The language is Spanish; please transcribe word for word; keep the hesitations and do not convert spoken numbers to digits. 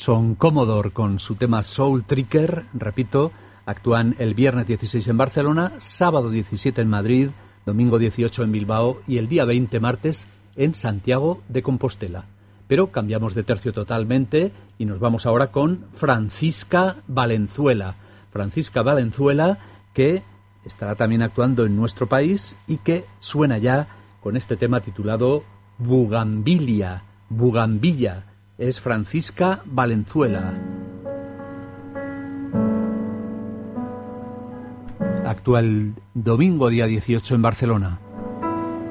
son Commodore con su tema Soul Tricker. Repito, actúan el viernes dieciséis en Barcelona, sábado diecisiete en Madrid, domingo dieciocho en Bilbao y el día veinte, martes, en Santiago de Compostela. Pero cambiamos de tercio totalmente y nos vamos ahora con Francisca Valenzuela. Francisca Valenzuela, que estará también actuando en nuestro país y que suena ya con este tema titulado Bugambilia, Bugambilla. Es Francisca Valenzuela. Actúa el domingo día dieciocho en Barcelona.